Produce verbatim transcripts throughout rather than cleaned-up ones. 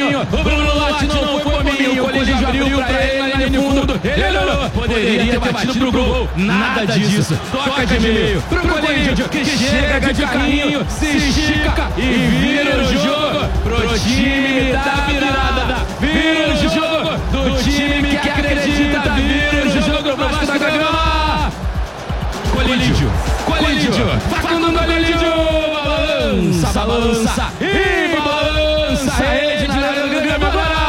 carrinho. O Bruno Latti não foi por mim. O Colídio abriu pra ele ali no fundo. Ele olhou. Poderia ter batido pro gol. Nada disso. Toca de meio pro Colídio, que chega de carrinho, se estica e vira o jogo pro time da virada. Vira o jogo do time que acredita. Vira o jogo pro Vasco da Gama. Colídio, Colídio, Facundo Colídio, balança, balança e balança a rede na área do Grêmio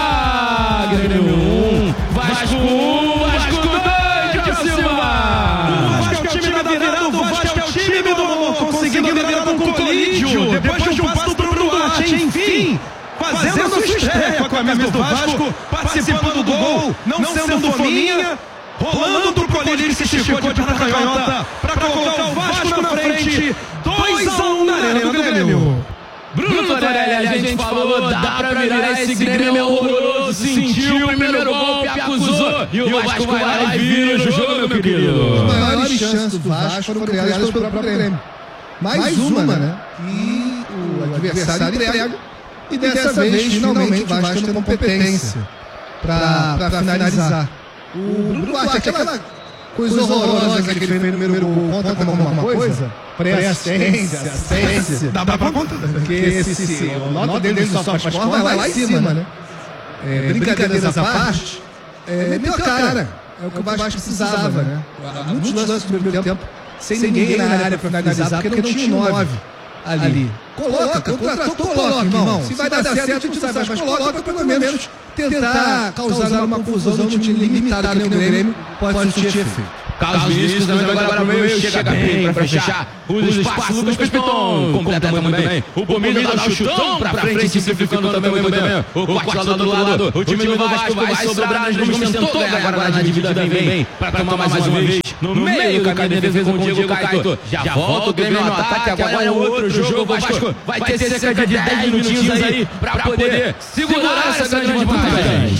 agora. Grêmio um, Vasco um, Vasco dois, de Silva. O Vasco é o time da virada, o Vasco é o time do amor, conseguindo a virada com o Colídio, depois de um passo do Bruno Latti, enfim, fazendo a sua estreia com a camisa do Vasco, participando do gol, não sendo fominha, rolando pro Colídio que se esticou de perna canhota para colocar o Vasco na frente, dois a um na arena do Grêmio. Bruno Torelli, a gente falou, dá pra virar esse Grêmio horroroso, sentiu o primeiro golpe, acusou, e o Vasco vai lá e vira o jogo, meu querido. As maiores chances do Vasco foram criadas pelo próprio Grêmio. Mais uma, né? E o adversário entrega. E dessa vez, finalmente, o Vasco tendo competência para finalizar. O Bruno Latti, aquela coisa horrorosa que ele fez no primeiro gol, conta como alguma coisa? Pré-assistência, assistência. Dá pra contar. Porque esse, o nota dele do SofaScore vai lá em cima, né? É, brincadeiras à parte, é meio cara. É o que o Vasco precisava, né? Muitos lances no primeiro tempo, sem ninguém na área para finalizar, porque não tinha nove ali. Coloca, contratou, coloca, irmão. Se vai dar certo, a gente não sabe, mas coloca para pelo menos tentar causar uma confusão no time limitado que nem o Grêmio pode surtir efeito. Carlos Vinícius também agora para o meio, chega bem para fechar os espaços. Lucas Piton completa muito bem. O Bomilho dá o chutão para frente, simplificando também muito bem. O corte lá do outro lado, o time do Vasco vai sobrar nos números, tentou ganhar agora na dívida, vem bem para tomar mais uma vez no meio do caminho de defesa com o Diego Caetano. Já volta o Grêmio no ataque, agora é um outro jogo. O Vasco vai ter cerca de dez minutinhos aí para poder segurar essa grande vantagem.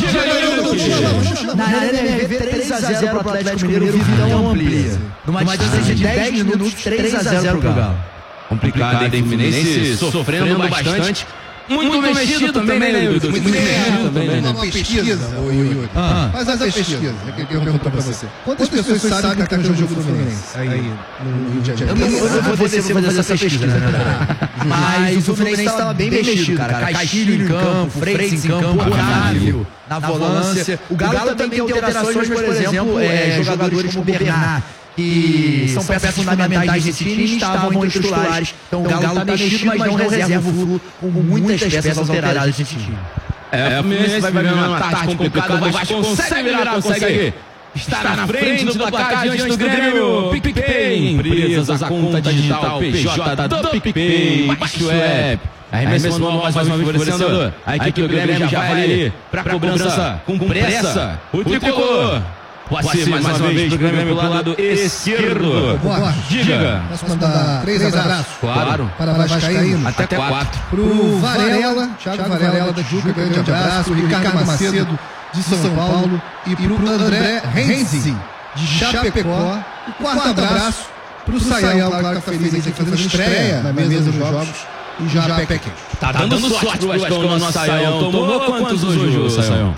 Na Arena M V, três a zero para o Atlético Mineiro, Vitão amplia. Numa distância de dez minutos, três a zero para o Galo. Complicado, hein? Fluminense sofrendo bastante. Muito mexido também, né, Luiz? Muito mexido também, né? Uma pesquisa, ô Yuri. Faz essa pesquisa, é que eu pergunto pra você. Quantas pessoas sabem que tá no jogo do Fluminense? Aí, no Rio de Janeiro. Eu vou descer pra fazer essa pesquisa, né? Mas o Fluminense estava bem mexido, cara. Castilho em campo, Freitas em campo, Otávio na volância. O Galo também tem alterações, mas, por exemplo, é, jogadores como o Bernard, que são peças fundamentais desse time, estavam entre os titulares. Então o Galo está mexido, mas não reserva o Flu com muitas peças alteradas nesse time. É, o Fluminense vai vivendo uma tarde complicada, o Vasco consegue virar, consegue estar na frente do placar diante do Grêmio. PicPay, empresas, a conta digital P J do PicPay, baixe o app. Arremesso manual mais uma vez favorecendo a equipe do Grêmio, já vai ali para cobrança com pressa. O tricolor pode ser mais uma vez pro Grêmio pelo lado esquerdo. Diga. Posso mandar três abraços? Claro. Para Vascaíno. Até quatro. Pro Varela, Thiago Varela da Juca, grande abraço. Pro Ricardo Macedo de São Paulo. E pro André Renzi de Chapecó. E quarto abraço pro Sayão, claro que tá feliz aqui fazendo estreia na mesa dos jogos. E já Pequeno. Tá dando sorte pro Vascão, nosso Sayão. Tomou quantos hoje, o Sayão?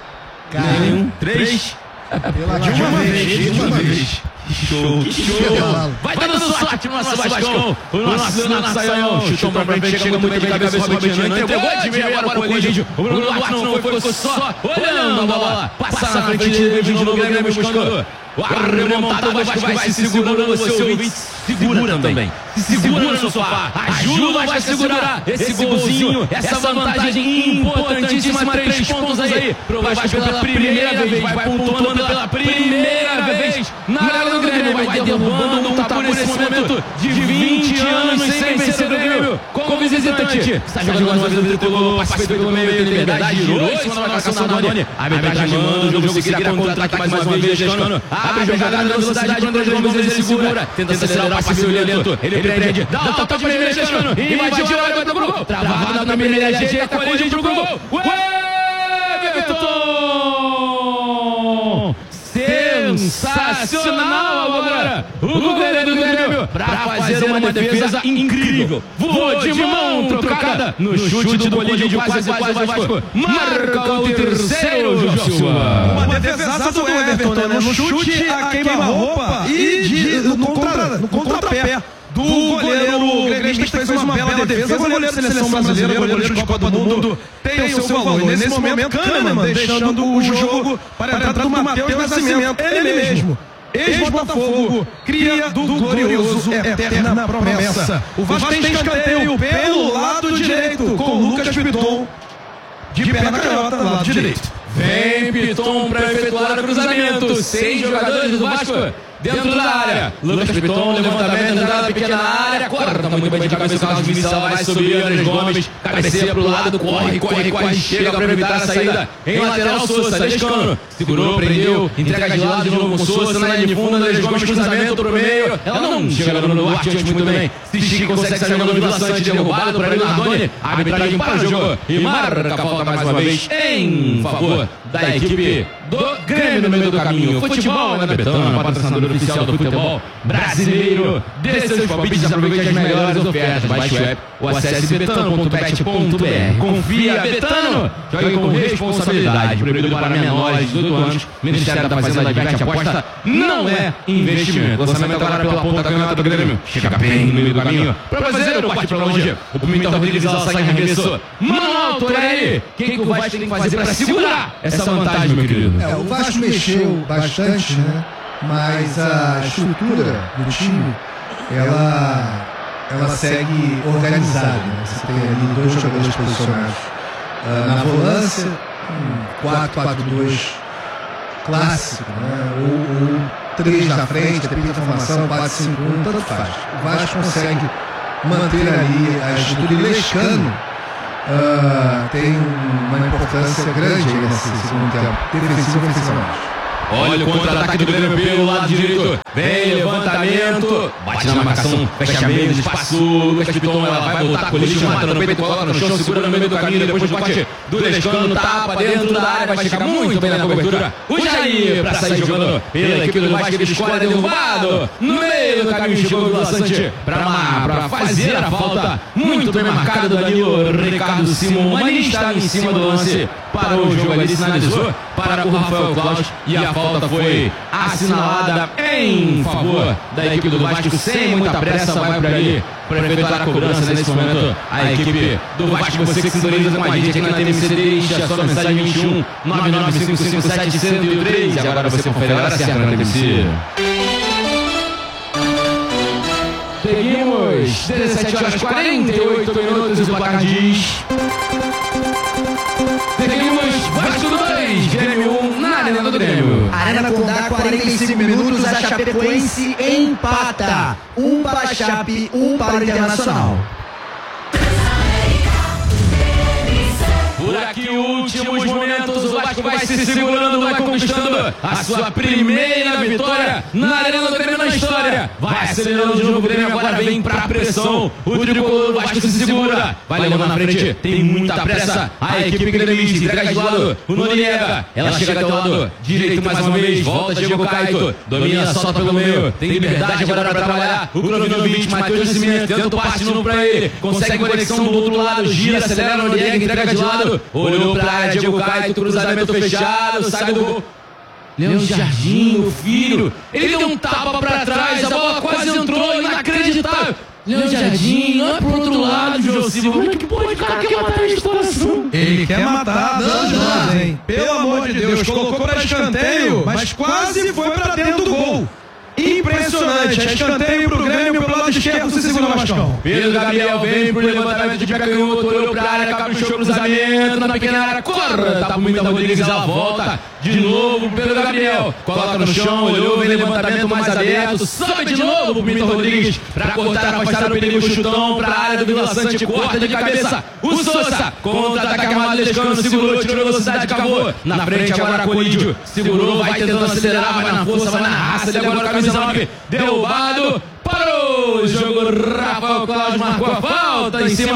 Nenhum. Três. De uma vez, de uma vez. Show, que show. Vai dando sorte no nosso Vascão. O nosso nosso Sayão. Chutou pra frente, chega muito bem de cabeça, o Robertinho entregou de meio agora o Colídio. O Bruno Latti não foi, ficou só olhando a bola. Passa na frente dele, de novo o Grêmio buscando a remontada. O Vasco vai se segurando, você ouvinte, segura também. Se segura no sofá, ajuda o Vasco a segurar esse golzinho, essa vantagem importantíssima, três pontos aí pro Vasco pela primeira vez, vai pontuando pela primeira vez na área do Grêmio, vai derrubando um tabu nesse momento de vinte anos sem vencer o Grêmio como visitante. Está jogando mais uma vez o tricolor, participa pelo meio, tem liberdade, girou em cima da marcação da Doni. A arbitragem manda o jogo seguir a contra-ataque mais uma vez, Lescano abre a jogada na velocidade para André Gomes, ele segura, tenta acelerar o passe lento, ele prende, dá o toque de primeira, Lescano, e vai tirar o gol, travado na primeira, ajeita, colide pro gol, Everton! Sensacional agora! O goleiro do Grêmio Goleiro pra fazer uma defesa incrível. Voou de mão trocada no chute do Colídio, quase, quase, o Vasco marca o terceiro, Joshua. Uma defesaça do Everton, né? No chute a queima-roupa e de, no, contra, no contrapé do goleiro gremista, que fez uma bela defesa. Goleiro de seleção brasileira, goleiro de Copa do Mundo, tem o seu valor. Nesse momento, Kahneman deixando o jogo para a entrada do Matheus Nascimento, ele mesmo. Ex-Botafogo, cria do glorioso Eterna Promessa. O Vasco tem escanteio pelo lado direito, com Lucas Piton de perna canhota, lado direito. Vem Piton para efetuar o cruzamento. Seis jogadores do Vasco dentro da área. Lucas Piton, levantamento, entrada pequena na área. Corta muito bem de cabeça o Carlos Vinícius. Vai subir Andrés Gomes. Cabeceia pro lado, corre, corre, corre. Chega para evitar a saída. Em lateral, Sousa, Lescano. Segurou, prendeu. Entrega de lado de novo com Sousa. Na linha de fundo, Andrés Gomes, cruzamento pro meio. Ela não chega no Duarte antes muito bem. Stichique consegue sair jogando no Vila Sante. Derrubado por ali no Nardoni. A arbitragem para o jogo e marca a falta mais uma vez em favor da equipe do Grêmio no meio do caminho. Futebol na Betano, patrocinador oficial do futebol brasileiro. Dê seus palpites, aproveite as melhores ofertas. Baixe o app ou acesse betano ponto bet ponto br. Confia, Betano! Jogue com responsabilidade. Proibido para menores de dezoito anos. Ministério da Fazenda adverte: aposta não é investimento. Lançamento agora pela ponta canhota do Grêmio. Chega bem no meio do caminho para fazer o parte para longe. O Pimentel Rodrigues sai em arremesso. Mano Torelli! Quem que o Vasco tem que fazer para segurar essa vantagem, meu querido? É, o Vasco mexeu bastante, né? Mas a estrutura do time, ela, ela segue organizada, né? Você tem ali dois jogadores posicionados uh, na volância, um quatro quatro dois clássico, né? ou, ou três na frente, depende da formação, quatro cinco um, tanto faz. O Vasco consegue manter ali a estrutura. E Lescano uh, tem uma importância grande nesse segundo tempo, defensivo e ofensivamente. Olha o contra-ataque do Grêmio pelo lado direito. Vem, levantamento. Bate na marcação, fecha meio, espaço. Lucas Piton, ela vai botar com o lixo, matando no peito, coloca no chão, segura no meio do caminho. Depois do bate do Lescano, tapa dentro da área, vai chegar muito bem na cobertura. O Jair, pra sair jogando pela equipe do Vasco, ele escolhe derrubado. No meio do caminho chegou o Vila Sante pra, pra fazer a falta. Muito bem marcado Danilo. Ricardo Simon, manista em cima do lance. Parou o jogo ali, sinalizou para o Rafael Claus e a falta foi assinalada em favor da equipe do Vasco. Sem muita pressa, vai por ali para efetuar a cobrança. Nesse momento, a equipe do Vasco, você que sintoniza com a gente aqui na T M C, deixa a sua mensagem vinte e um nove nove cinco cinco sete zero zero três. E agora você confere a hora certa na T M C. Seguimos, dezessete horas e quarenta e oito minutos, e o placar diz... Seguimos, Vasco dois, Grêmio um, na Arena do Grêmio. Arena Condá, quarenta e cinco minutos, a Chapecoense empata. Um para a Chape, um para o Internacional. Por aqui, últimos momentos, o Vasco vai se segurando, vai conquistando a sua primeira vitória na Arena do Grêmio na história. Vai acelerando de novo o Grêmio, agora vem pra pressão. O tricolor do Vasco se segura, vai levando na frente, tem muita pressa. A equipe gremista entrega de lado, o Noriega, ela chega até o lado direito mais uma vez, volta Diego Caito, domina, solta pelo meio, tem liberdade agora pra trabalhar. O Krovinovic, Matheus Nascimento, tenta o passe de novo pra ele, consegue conexão do outro lado, gira, acelera o Noriega, entrega de lado. Olhou pra área, Diego Caito, cruzamento fechado, sai do gol. Leão Jardim, o filho, ele deu um tapa pra trás, a bola quase entrou, inacreditável. Leão Jardim, olha pro outro lado, Josivo. Como é que pode, cara, quer matar a instalação? Ele quer matar, não, não, hein? Pelo amor de Deus, colocou pra escanteio, mas quase foi pra dentro do gol. Impressionante, é escanteio pro Grêmio pelo lado esquerdo, se segura o Vascão. Pedro Gabriel vem pro levantamento de pé canhoto, olhou pra área, caprichou o cruzamento na pequena área, corre, tá muito a Rodrigues, ela volta de novo pro Pedro Gabriel, coloca no chão, olhou, vem levantamento mais aberto, sobe de novo pro Pimentel Rodrigues pra cortar, afastar o perigo, chutão pra área do Vila Sante, corta de cabeça, o Sousa, contra-ataque armado, Lescano, segurou, tirou velocidade, acabou, na frente agora Colídio, segurou, vai tentando acelerar, vai na força, vai na raça, ele agora camisa nove, derrubado, parou o jogo, Rafael Claus marcou a falta em cima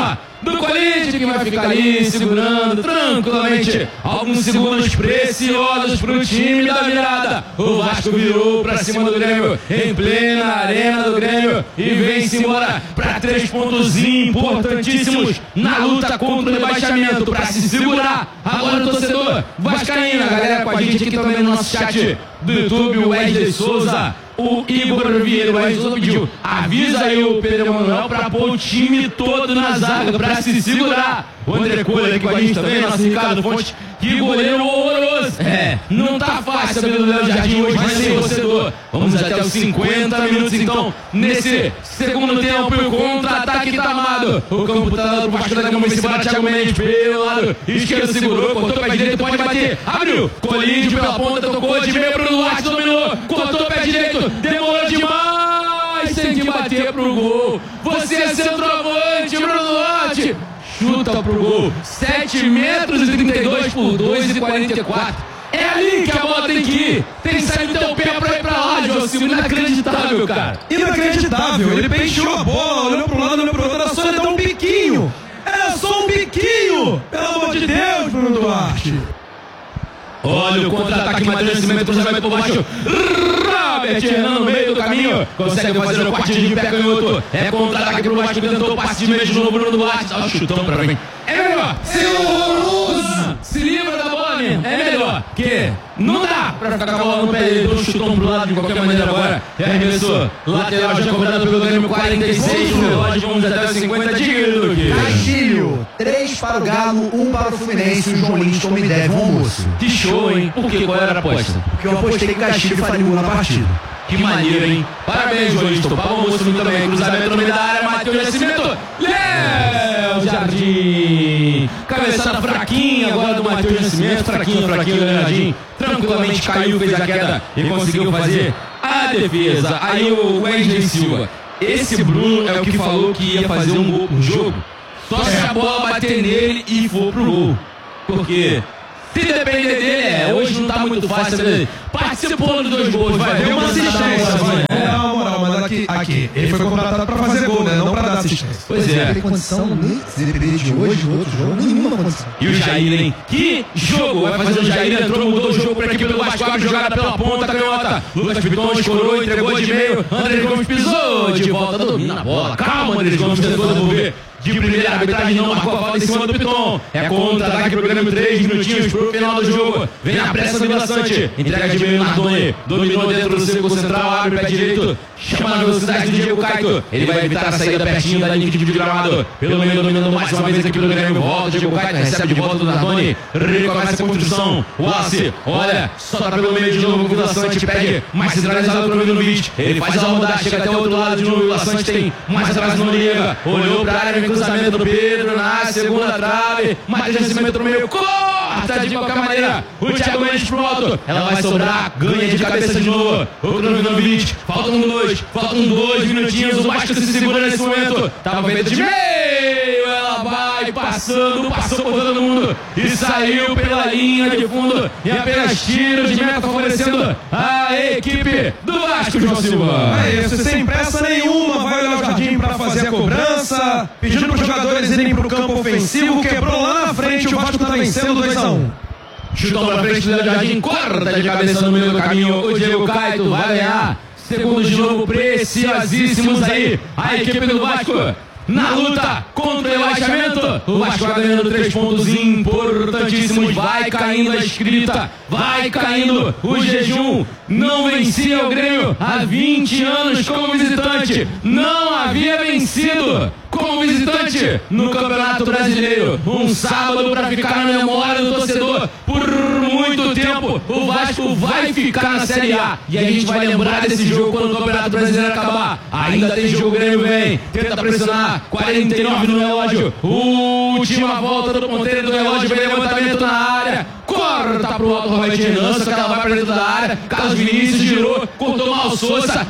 do Corinthians, que vai ficar ali segurando tranquilamente alguns segundos preciosos pro time da virada. O Vasco virou pra cima do Grêmio em plena arena do Grêmio e vem-se embora pra três pontos importantíssimos na luta contra o rebaixamento, pra se segurar. Agora o torcedor vascaíno, a galera com a gente aqui também no nosso chat do YouTube, o Wesley Souza, o Igor Vieira, o Wesley Souza pediu, avisa aí o Pedro Emanuel pra pôr o time todo na zaga, pra se segurar. O André Coelho aqui com a gente também, nosso Ricardo Fonte, que goleiro horroroso. É, não tá fácil saber do Léo Jardim hoje, mas sem torcedor. Vamos até os cinquenta minutos então, nesse segundo tempo, e o contra-ataque tá amado. O campo tá dado pro Vasco da Gama, vem-se embora, Thiago Mendes pelo lado esquerdo, segurou, cortou pé direito, pode bater, abriu, colídio pela ponta, tocou de meio pro Duarte, dominou, cortou pé direito, demorou demais, tem que bater pro gol. Você é centroavante, Bruno Duarte. Chuta pro gol, sete metros e trinta e dois por dois e quarenta e quatro. É ali que a bola tem que ir. Tem que sair do teu pé pra ir pra lá, Josilmo. Inacreditável, cara. Inacreditável. Ele penteou a bola, olhou pro lado, olhou pro outro. Era só ele dar um biquinho. Era só um biquinho. Pelo amor de Deus, Bruno Duarte. Olha o contra-ataque, Matheus Nascimento, cruzamento por baixo. Robert Renan no meio do caminho. Consegue fazer o corte de pé canhoto. É contra-ataque pro Vasco, tentou o passe de meio de novo, Bruno Duarte. Dá o chutão pra frente. É melhor. Se, se livra da bola, mesmo. É melhor. Que não dá pra ficar com a bola no pé dele. Deu um chutão pro lado de qualquer maneira agora. E arremessou. Lateral já cobrado pelo Grêmio, quarenta e seis no relógio. Vamos até os cinquenta de Guilherme. Castilho, três para o Galo, um para o Fluminense. O João Lins me deve um almoço. Que show, hein? Por quê? Qual era a aposta? Porque eu apostei que Castilho faria um gol na partida. Que maneiro, hein? Parabéns, João. Topava o almoço muito também. Cruzamento no meio da área, Matheus Nascimento. Léo Jardim. Cabeçada fraquinha agora do Matheus Nascimento. Fraquinho, fraquinho, Léo Jardim. Tranquilamente caiu, fez a queda e conseguiu fazer a defesa. Aí o Wesley Silva. Esse Bruno é o que falou que ia fazer um gol por jogo. Só se a bola bater nele e for pro gol. Porque se depender dele, é, hoje não tá muito fácil. Né? Participou dos dois gols, vai ver uma assistência. É, na moral, mas aqui, aqui, ele foi contratado pra fazer gol, né? Não pra dar assistência. Pois é. Não tem condição nem se depender de hoje, do outro jogo, nenhuma condição. E o Jair, hein? Que jogo! Vai fazer o Jair, entrou, mudou o jogo por aqui pelo Vasco, abre jogada pela ponta, canhota. Lucas Piton escorou, entregou de meio. André Gomes pisou de volta, domina a bola. Calma, André Gomes, tentou devolver. De primeira, a arbitragem não marcou a falta em cima do Piton. É contra-ataque pro Grêmio, três minutinhos pro final do jogo. Vem a pressa do Vila Sante. Entrega de meio Nardoni. Dominou dentro do círculo central, abre o pé direito. Chama na velocidade do Diego Caito. Ele vai evitar a saída pertinho da linha de gramado. Pelo meio, dominando mais uma vez aqui do Grêmio. Volta, Diego Caito recebe de volta do Nardoni. Recomeça a construção. O Wallace, olha, solta pelo meio de novo o Vila Sante. Pede mais centralizado pro Milanovic. Ele faz a rodada, chega até o outro lado de novo. O Vila Sante tem mais atrás, não liga. Olhou pra área, vem cruzamento do Pedro na segunda trave. Matheus Nascimento no meio, corta de qualquer maneira. O Thiago Mendes pro alto. Ela vai sobrar, ganha de cabeça de novo. O Milanovic, faltam dois, faltam dois minutinhos. O Vasco se segura nesse momento. Tava feito de meio. Ela vai passando, passou por todo mundo e saiu pela linha de fundo. E apenas tiro de meta favorecendo a equipe do Vasco, João Silva. É isso, sem pressa nenhuma. Vai o Léo Jardim pra fazer a cobrança, pedindo pros jogadores irem pro campo ofensivo. Quebrou lá na frente, o Vasco tá vencendo dois a um. Chutão pra frente do Léo Jardim, corta de cabeça no meio do caminho. O Diego Caito vai ganhar. Segundos de novo preciosíssimos aí. A equipe do Vasco na luta contra o rebaixamento. O Vasco vai ganhando três pontos importantíssimos. Vai caindo a escrita, vai caindo o jejum. Não vencia o Grêmio há vinte anos como visitante. Não havia vencido como visitante no Campeonato Brasileiro. Um sábado para ficar na memória do torcedor por muito tempo. O Vasco vai ficar na Série A. E a gente vai lembrar desse jogo quando o Campeonato Brasileiro acabar. Ainda tem jogo, o Grêmio vem, tenta pressionar. quarenta e nove no relógio. Última volta do ponteiro do relógio. Vem levantamento na área. Corta pro alto, Robert Renan, só que ela vai pra dentro da área. Carlos Vinícius girou, cortou mal Souza.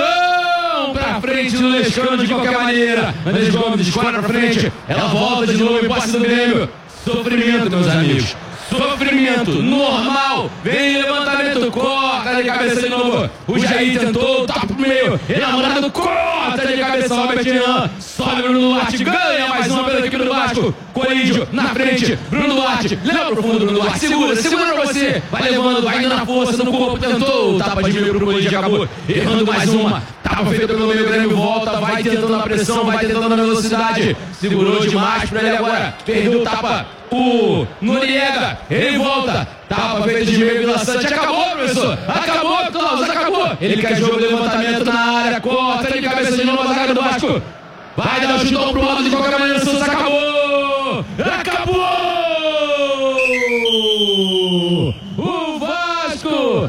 Chutão pra frente do Lescano de qualquer maneira. André Gomes escorre pra frente. Ela volta de novo em posse do Grêmio. Sofrimento, meus amigos. Sofrimento normal. Vem levantamento, corta de cabeça de novo. O Jair tentou, toca pro meio. Enamorado, corta corta de cabeça, Robert Jean. Sobe Bruno Duarte, ganha mais uma pela equipe do Vasco. Colídio na frente, Bruno Duarte. Leva pro fundo, Bruno Duarte. Segura, segura pra você. Vai levando, vai indo na força, no corpo, tentou. Tapa de meio pro Colídio, acabou. Errando mais uma. Tapa feita pelo meio, Grêmio volta. Vai tentando a pressão, vai tentando a velocidade. Segurou demais pra ele agora. Perdeu o tapa. O Noriega, ele volta. Tapa feita de meio, Vila Sante. Acabou, professor. Acabou, Klaus, acabou. Ele quer jogo, levantamento na área. Corta de cabeça de novo a zaga do Vasco. Vai dar o chutão pro lado de qualquer maneira. Souza acabou. Acabou. O Vasco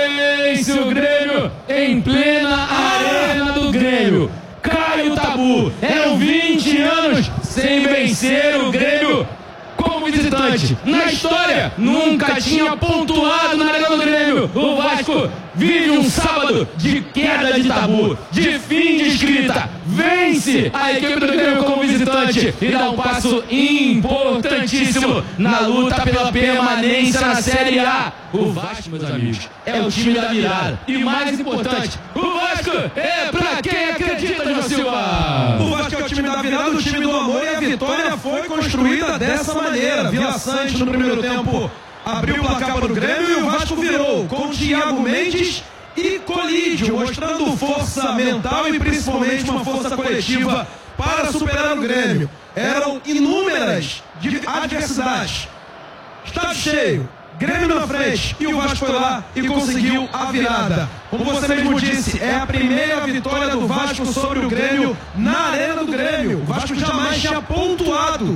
vence o Grêmio em plena arena do Grêmio. Cai o tabu. Eram vinte anos sem vencer o Grêmio como visitante. Na história, nunca tinha pontuado na Arena do Grêmio. O Vasco vive um sábado de queda de tabu, de fim de escrita. Vence a equipe do Grêmio como visitante e dá um passo importantíssimo na luta pela permanência na Série A. O Vasco, meus amigos, é o time da virada. E mais importante, o Vasco é pra quem acredita, João Silva. O Vasco é o time da virada, o time do amor, e a vitória foi construída dessa maneira. Vila Sante no primeiro tempo abriu o placar para o Grêmio e o Vasco virou com Thiago Mendes e Colídio, mostrando força mental e principalmente uma força coletiva para superar o Grêmio. Eram inúmeras adversidades. Estádio cheio, Grêmio na frente, e o Vasco foi lá e conseguiu a virada. Como você mesmo disse, é a primeira vitória do Vasco sobre o Grêmio na Arena do Grêmio. O Vasco jamais tinha pontuado.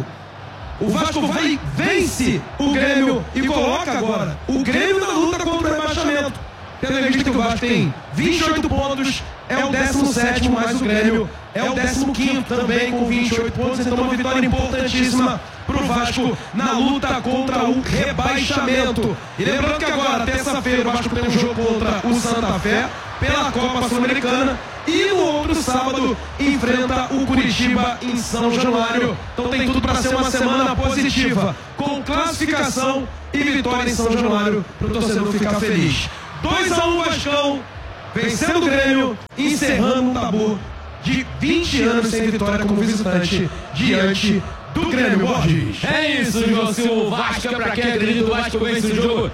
O Vasco vai, vence o Grêmio e coloca agora o Grêmio na luta contra o rebaixamento. Tendo em vista que o Vasco tem vinte e oito pontos, é o décimo sétimo, mais o Grêmio é o décimo quinto também com vinte e oito pontos. Então uma vitória importantíssima para o Vasco na luta contra o rebaixamento. E lembrando que agora, terça-feira, o Vasco tem um jogo contra o Santa Fé pela Copa Sul-Americana. E no outro sábado enfrenta o Curitiba em São Januário. Então tem tudo para ser uma semana positiva, com classificação e vitória em São Januário, para o torcedor ficar feliz. dois a um Vascão, vencendo o Grêmio, encerrando um tabu de vinte anos sem vitória como visitante diante do Grêmio, Borges. É isso, João Silva. O Vasco é pra quem acredita. O Vasco vence um jogo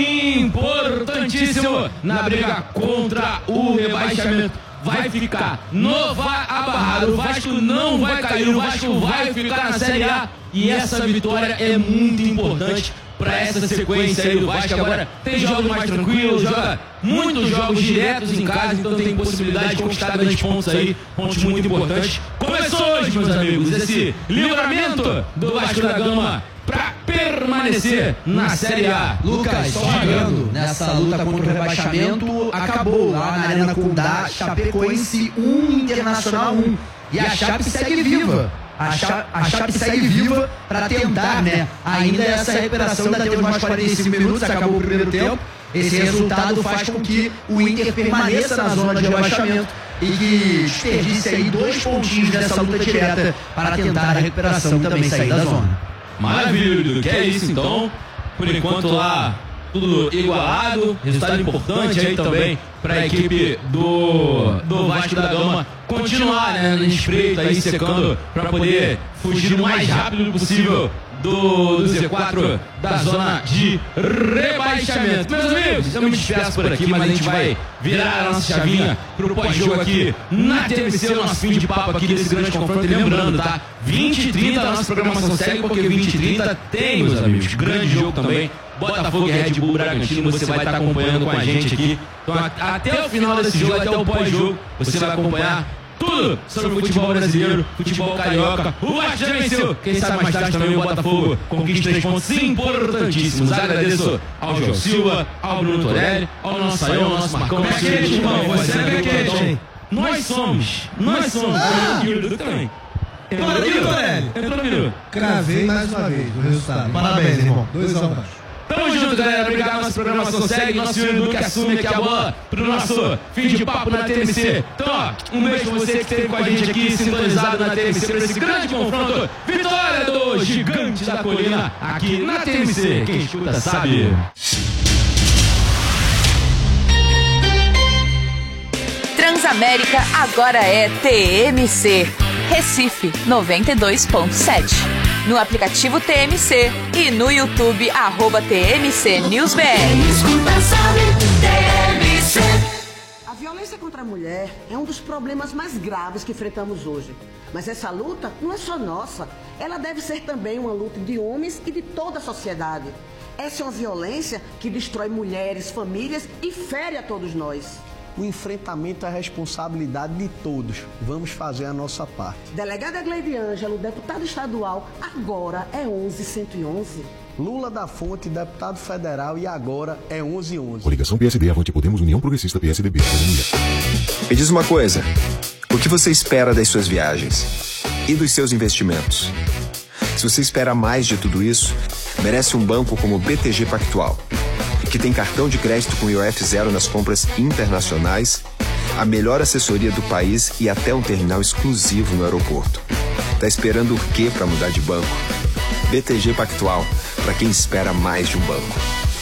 importantíssimo na briga contra o rebaixamento. Vai ficar no vai abarrado. O Vasco não vai cair. O Vasco vai ficar na Série A. E essa vitória é muito importante para essa sequência aí do Vasco. Agora tem jogos mais tranquilos, joga muitos jogos diretos em casa, então tem possibilidade de conquistar grandes pontos aí, pontos muito importantes. Começou hoje, meus amigos, esse livramento do Vasco da Gama para permanecer na Série A. Lucas, só chegando nessa luta contra o rebaixamento, acabou lá na Arena Condá, Chapecoense um, Internacional um. E a Chape segue viva. A Chape, a Chape segue viva para tentar, né, ainda essa recuperação. Ainda temos mais quarenta e cinco minutos, acabou o primeiro tempo. Esse resultado faz com que o Inter permaneça na zona de rebaixamento e que desperdice aí dois pontinhos nessa luta direta para tentar a recuperação e também sair da zona. Maravilha, que é isso então. Por enquanto lá tudo igualado, resultado importante aí também para a equipe do, do Vasco da Gama continuar, né, na espreita aí, secando para poder fugir o mais rápido possível do, do Z quatro da zona de rebaixamento. Meus amigos, eu me despeço por aqui, mas a gente vai virar a nossa chavinha pro pós-jogo aqui na T M C, o nosso fim de papo aqui desse grande confronto. E lembrando, tá? vinte e trinta a nossa programação segue, porque vinte e trinta tem, meus amigos, grande jogo também. Botafogo e Red Bull Bragantino, você vai estar acompanhando com a gente aqui. Então, a, até o final desse jogo, até o pós-jogo, você vai acompanhar tudo sobre o futebol brasileiro, futebol carioca. O Vasco já venceu. Quem sabe mais tarde também o Botafogo conquista três pontos importantíssimos. Agradeço ao João Silva, ao Bruno Torelli, ao nosso Saião, ao nosso Marcão. Pé quente, irmão. Você é pé quente, hein? Nós somos, nós somos. Ah! E o Dudu também. Bora, Dudu Torelli. Entrou no Miru. Cravei mais uma vez o resultado. Parabéns, irmão. dois a um Vasco. Tamo junto, galera. Obrigado. Nossa programação segue. Nosso senhor Edu que assume aqui a bola pro nosso fim de papo na T M C. Então, ó, um beijo pra você que esteve com a gente aqui, sintonizado na T M C pra esse grande confronto. Vitória do Gigante da Colina aqui na T M C. Quem escuta sabe. Transamérica agora é T M C. Recife noventa e dois ponto sete. No aplicativo T M C e no YouTube, arroba T M C News B R. A violência contra a mulher é um dos problemas mais graves que enfrentamos hoje. Mas essa luta não é só nossa. Ela deve ser também uma luta de homens e de toda a sociedade. Essa é uma violência que destrói mulheres, famílias e fere a todos nós. O enfrentamento é a responsabilidade de todos. Vamos fazer a nossa parte. Delegada Gleide Ângelo, deputado estadual, agora é onze cento e onze. Lula da Fonte, deputado federal, e agora é onze onze. Coligação P S D, Avante Podemos, União Progressista, P S D B. Me diz uma coisa, o que você espera das suas viagens e dos seus investimentos? Se você espera mais de tudo isso, merece um banco como o B T G Pactual, que tem cartão de crédito com I O F zero nas compras internacionais, a melhor assessoria do país e até um terminal exclusivo no aeroporto. Tá esperando o quê para mudar de banco? B T G Pactual, para quem espera mais de um banco.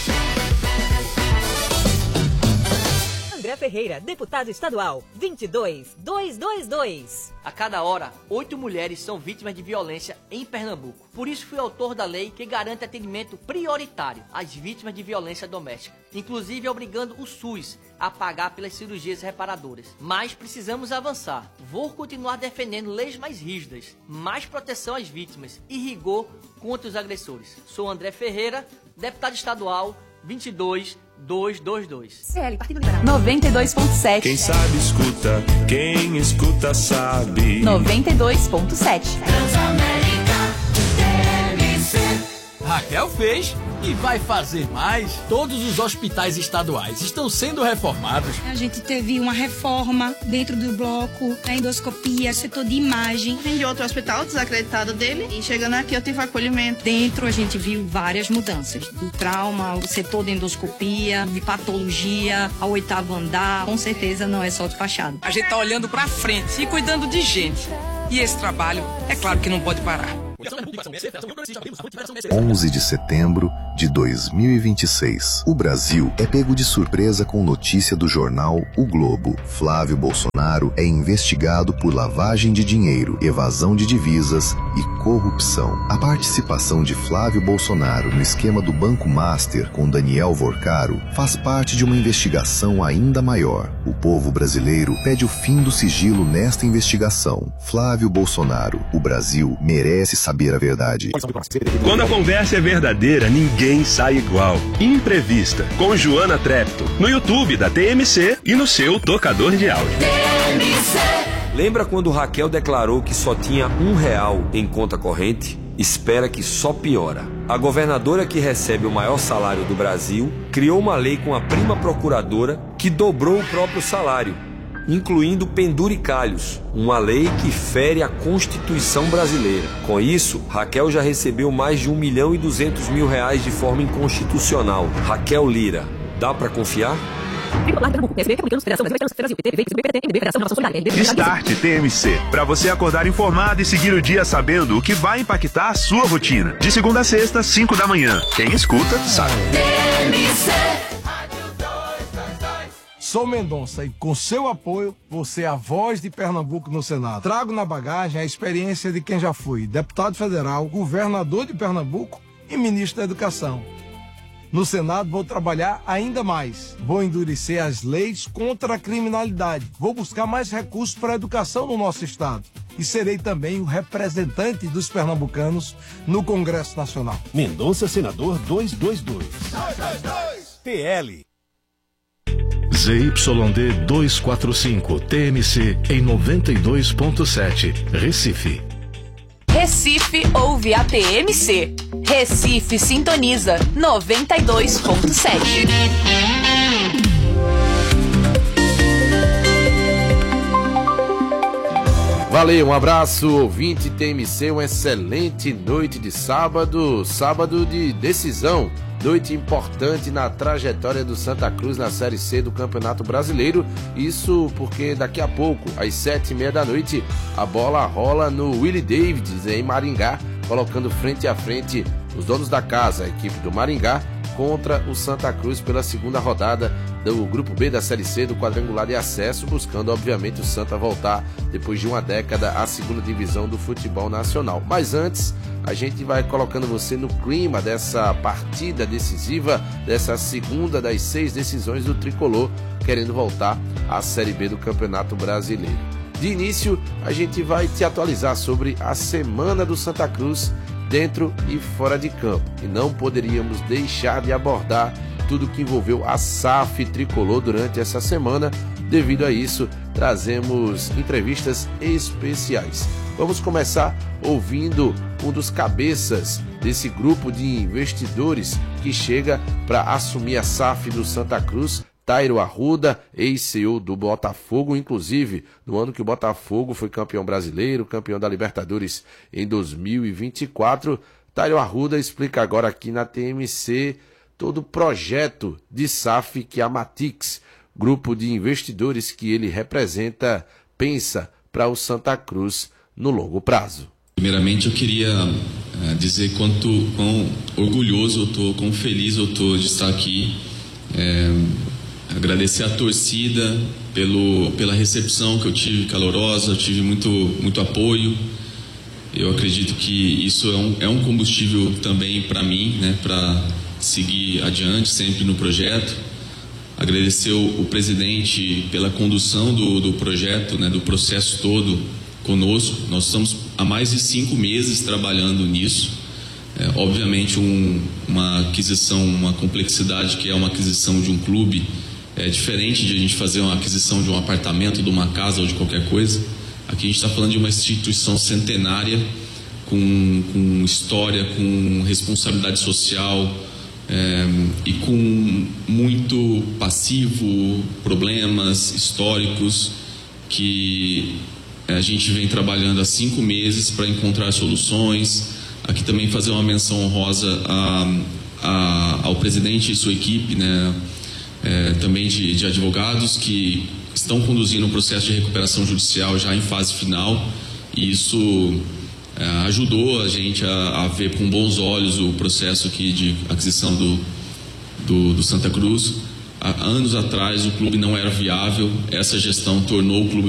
André Ferreira, deputado estadual, vinte e dois mil duzentos e vinte e dois. A cada hora, oito mulheres são vítimas de violência em Pernambuco. Por isso fui autor da lei que garante atendimento prioritário às vítimas de violência doméstica, inclusive obrigando o SUS a pagar pelas cirurgias reparadoras. Mas precisamos avançar. Vou continuar defendendo leis mais rígidas, mais proteção às vítimas e rigor contra os agressores. Sou André Ferreira, deputado estadual, vinte e dois mil duzentos e vinte e dois. C L, Partido Liberal. noventa e dois ponto sete. Quem sabe escuta, quem escuta sabe. noventa e dois ponto sete. Transamérica T M C. Raquel fez e vai fazer mais. Todos os hospitais estaduais estão sendo reformados. A gente teve uma reforma dentro do bloco, a endoscopia, setor de imagem. Vim de outro hospital desacreditado dele e chegando aqui eu tive acolhimento. Dentro a gente viu várias mudanças. Do trauma, o setor de endoscopia, de patologia, ao oitavo andar. Com certeza não é só de fachada. A gente tá olhando pra frente e cuidando de gente. E esse trabalho, é claro que não pode parar. onze de setembro de dois mil e vinte e seis. O Brasil é pego de surpresa com notícia do jornal O Globo. Flávio Bolsonaro é investigado por lavagem de dinheiro, evasão de divisas e corrupção. A participação de Flávio Bolsonaro no esquema do Banco Master com Daniel Vorcaro faz parte de uma investigação ainda maior. O povo brasileiro pede o fim do sigilo nesta investigação. Flávio Bolsonaro, o Brasil merece saber a verdade. Quando a conversa é verdadeira, ninguém sai igual. Imprevista, com Joana Trepto, no YouTube da T M C e no seu tocador de áudio. T M C. Lembra quando Raquel declarou que só tinha um real em conta corrente? Espera que só piora. A governadora que recebe o maior salário do Brasil criou uma lei com a prima procuradora que dobrou o próprio salário, incluindo penduricalhos, uma lei que fere a Constituição brasileira. Com isso, Raquel já recebeu mais de um milhão e duzentos mil reais de forma inconstitucional. Raquel Lira, dá pra confiar? Start T M C, para você acordar informado e seguir o dia sabendo o que vai impactar a sua rotina. De segunda a sexta, cinco da manhã. Quem escuta, sabe. T M C. Sou Mendonça e com seu apoio, você é a voz de Pernambuco no Senado. Trago na bagagem a experiência de quem já foi deputado federal, governador de Pernambuco e ministro da Educação. No Senado vou trabalhar ainda mais. Vou endurecer as leis contra a criminalidade. Vou buscar mais recursos para a educação no nosso estado. E serei também o representante dos pernambucanos no Congresso Nacional. Mendonça, senador duzentos e vinte e dois. duzentos e vinte e dois. P L. Z Y D duzentos e quarenta e cinco, T M C em noventa e dois ponto sete, Recife. Recife ouve a T M C. Recife sintoniza noventa e dois ponto sete. Valeu, um abraço, ouvinte T M C, uma excelente noite de sábado, sábado de decisão. Noite importante na trajetória do Santa Cruz na Série C do Campeonato Brasileiro. Isso porque daqui a pouco, às sete e meia da noite, a bola rola no Willie Davids, em Maringá, colocando frente a frente os donos da casa, a equipe do Maringá, contra o Santa Cruz pela segunda rodada do Grupo B da Série C do quadrangular de acesso, buscando obviamente o Santa voltar depois de uma década à segunda divisão do futebol nacional. Mas antes, a gente vai colocando você no clima dessa partida decisiva, dessa segunda das seis decisões do Tricolor, querendo voltar à Série B do Campeonato Brasileiro. De início, a gente vai te atualizar sobre a semana do Santa Cruz dentro e fora de campo. E não poderíamos deixar de abordar tudo que envolveu a S A F Tricolor durante essa semana. Devido a isso, trazemos entrevistas especiais. Vamos começar ouvindo um dos cabeças desse grupo de investidores que chega para assumir a S A F do Santa Cruz, Tairo Arruda, ex-C E O do Botafogo, inclusive no ano que o Botafogo foi campeão brasileiro, campeão da Libertadores em dois mil e vinte e quatro. Tairo Arruda explica agora aqui na T M C todo o projeto de S A F que a Matix, grupo de investidores que ele representa, pensa para o Santa Cruz no longo prazo. Primeiramente eu queria uh, dizer quanto quão orgulhoso eu estou, quão feliz eu estou de estar aqui. É, agradecer a torcida pelo, pela recepção que eu tive calorosa, eu tive muito, muito apoio. Eu acredito que isso é um, é um combustível também para mim, né, para seguir adiante sempre no projeto. Agradecer o, o presidente pela condução do, do projeto, né, do processo todo conosco. Nós estamos há mais de cinco meses trabalhando nisso. É, obviamente um, uma aquisição, uma complexidade que é uma aquisição de um clube é diferente de a gente fazer uma aquisição de um apartamento, de uma casa ou de qualquer coisa. Aqui a gente está falando de uma instituição centenária com, com história, com responsabilidade social é, e com muito passivo, problemas históricos que a gente vem trabalhando há cinco meses para encontrar soluções. Aqui também fazer uma menção honrosa a, a, ao presidente e sua equipe, né, é, também de, de advogados que estão conduzindo o processo de recuperação judicial já em fase final, e isso é, ajudou a gente a, a ver com bons olhos o processo aqui de aquisição do, do, do Santa Cruz. Há anos atrás o clube não era viável, essa gestão tornou o clube